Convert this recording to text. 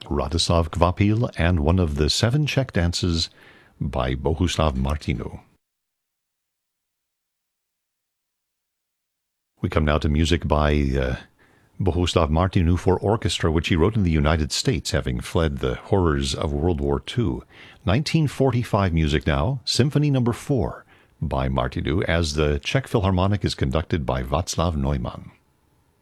Radoslav Kvapil and one of the 7 Czech dances by Bohuslav Martinu. We come now to music by Bohuslav Martinu for orchestra, which he wrote in the United States, having fled the horrors of World War II. 1945 music now, Symphony No. 4 by Martinu, as the Czech Philharmonic is conducted by Václav Neumann.